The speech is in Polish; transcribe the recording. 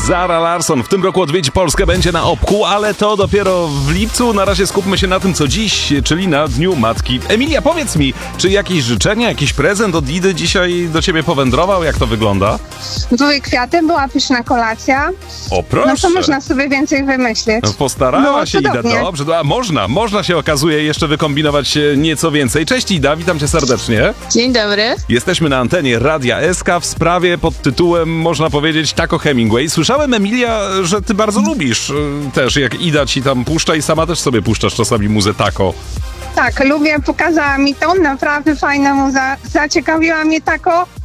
Zara Larsson w tym roku odwiedzi Polskę, będzie na Opku, ale to dopiero w lipcu. Na razie skupmy się na tym, co dziś, czyli na Dniu Matki. Emilia, powiedz mi, czy jakieś życzenia, jakiś prezent od Idy dzisiaj do ciebie powędrował? Jak to wygląda? Były kwiaty, była pyszna kolacja. O, proszę. No to można sobie więcej wymyślić. Postarała Było się Ida, cudownie. dobrze. A można się okazuje jeszcze wykombinować nieco więcej. Cześć Ida, witam cię serdecznie. Dzień dobry. Jesteśmy na antenie Radia SK w sprawie pod tytułem, można powiedzieć, Taco Hemingway. Słyszałem, Emilia, że ty bardzo lubisz też, jak Ida ci tam puszcza i sama też sobie puszczasz czasami muzę taco. Tak, lubię, pokazała mi to, naprawdę fajna muza, zaciekawiła mnie tako.